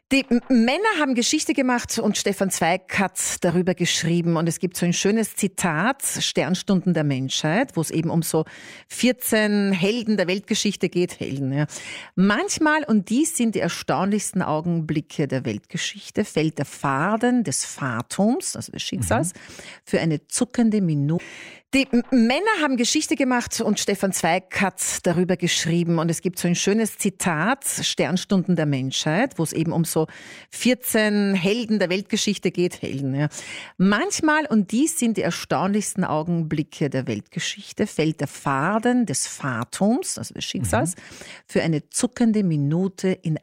Männer haben Geschichte gemacht und Stefan Zweig hat darüber geschrieben. Und es gibt so ein schönes Zitat, Sternstunden der Menschheit, wo es eben um so 14 Helden der Weltgeschichte geht. Helden, ja. Manchmal, und dies sind die erstaunlichsten Augenblicke der Weltgeschichte, fällt der Faden des Fatums, also des Schicksals, für eine zuckende Minute. Die Männer haben Geschichte gemacht und Stefan Zweig hat darüber geschrieben. Und es gibt so ein schönes Zitat, Sternstunden der Menschheit, wo es eben um so 14 Helden der Weltgeschichte geht. Helden, ja. Manchmal, und dies sind die erstaunlichsten Augenblicke der Weltgeschichte, fällt der Faden des Fatums, also des Schicksals, für eine zuckende Minute in